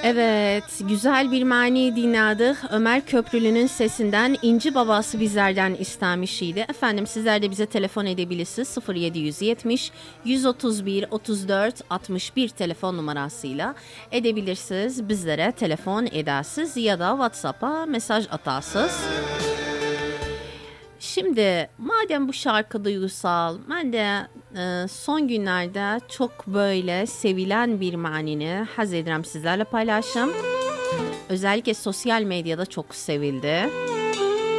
Evet, güzel bir mani dinledik. Ömer Köprülü'nün sesinden İnci babası bizlerden istemiş idi. Efendim sizler de bize telefon edebilirsiniz. 0770 131 34 61 telefon numarasıyla edebilirsiniz. Bizlere telefon edersiniz ya da WhatsApp'a mesaj atarsınız. Şimdi madem bu şarkı duygusal, ben de son günlerde çok böyle sevilen bir manini haz ederim sizlerle paylaşım. Özellikle sosyal medyada çok sevildi.